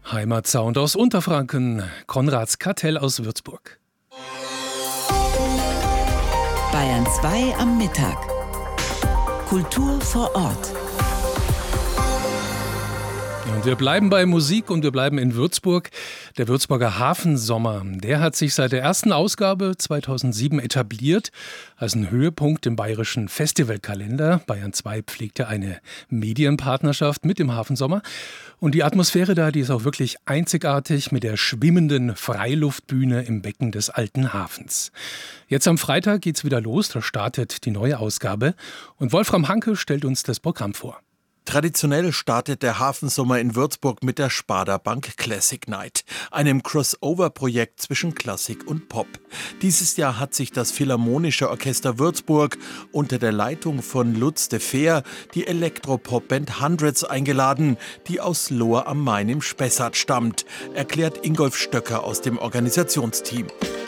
Heimatsound aus Unterfranken, Konrads Kartell aus Würzburg. Bayern 2 am Mittag. Kultur vor Ort. Und wir bleiben bei Musik und wir bleiben in Würzburg. Der Würzburger Hafensommer, der hat sich seit der ersten Ausgabe 2007 etabliert als ein Höhepunkt im bayerischen Festivalkalender. Bayern 2 pflegte eine Medienpartnerschaft mit dem Hafensommer. Und die Atmosphäre da, die ist auch wirklich einzigartig mit der schwimmenden Freiluftbühne im Becken des alten Hafens. Jetzt am Freitag geht's wieder los, da startet die neue Ausgabe. Und Wolfram Hanke stellt uns das Programm vor. Traditionell startet der Hafensommer in Würzburg mit der Sparda Bank Classic Night, einem Crossover-Projekt zwischen Klassik und Pop. Dieses Jahr hat sich das Philharmonische Orchester Würzburg unter der Leitung von Lutz de Feer die Elektropop-Band Hundreds eingeladen, die aus Lohr am Main im Spessart stammt, erklärt Ingolf Stöcker aus dem Organisationsteam.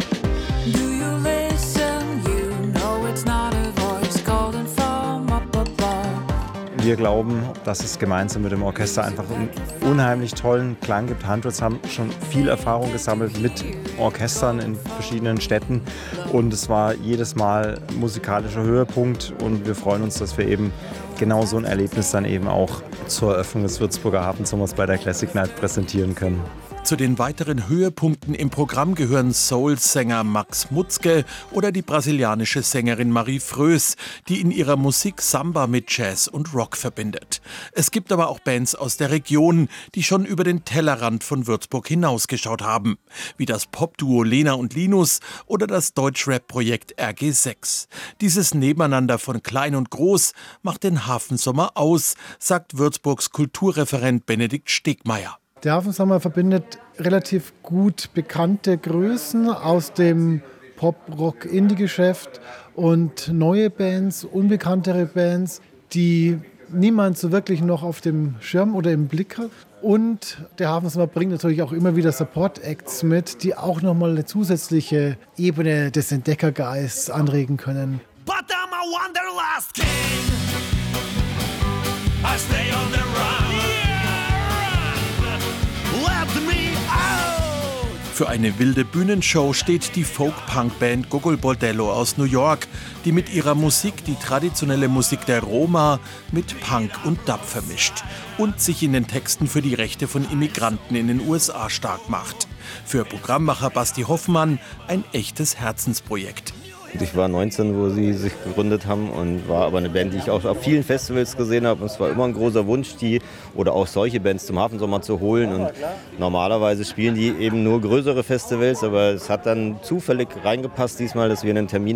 Wir glauben, dass es gemeinsam mit dem Orchester einfach einen unheimlich tollen Klang gibt. Hundreds haben schon viel Erfahrung gesammelt mit Orchestern in verschiedenen Städten und es war jedes Mal ein musikalischer Höhepunkt und wir freuen uns, dass wir eben genau so ein Erlebnis dann eben auch zur Eröffnung des Würzburger Hafensommers bei der Classic Night präsentieren können. Zu den weiteren Höhepunkten im Programm gehören Soul-Sänger Max Mutzke oder die brasilianische Sängerin Marie Frös, die in ihrer Musik Samba mit Jazz und Rock verbindet. Es gibt aber auch Bands aus der Region, die schon über den Tellerrand von Würzburg hinausgeschaut haben, wie das Popduo Lena und Linus oder das Deutschrap-Projekt RG6. Dieses Nebeneinander von Klein und Groß macht den Hafensommer aus, sagt Würzburgs Kulturreferent Benedikt Stegmeier. Der Hafensommer verbindet relativ gut bekannte Größen aus dem Pop-Rock-Indie-Geschäft und neue Bands, unbekanntere Bands, die niemand so wirklich noch auf dem Schirm oder im Blick hat. Und der Hafensommer bringt natürlich auch immer wieder Support-Acts mit, die auch nochmal eine zusätzliche Ebene des Entdeckergeists anregen können. But I'm a wanderlust king. I stay on the run. Für eine wilde Bühnenshow steht die Folk-Punk-Band Gogol Bordello aus New York, die mit ihrer Musik die traditionelle Musik der Roma mit Punk und Dub vermischt und sich in den Texten für die Rechte von Immigranten in den USA stark macht. Für Programmmacher Basti Hoffmann ein echtes Herzensprojekt. Ich war 19, wo sie sich gegründet haben und war aber eine Band, die ich auch auf vielen Festivals gesehen habe. Und es war immer ein großer Wunsch, die oder auch solche Bands zum Hafensommer zu holen. Und normalerweise spielen die eben nur größere Festivals, aber es hat dann zufällig reingepasst diesmal, dass wir einen Termin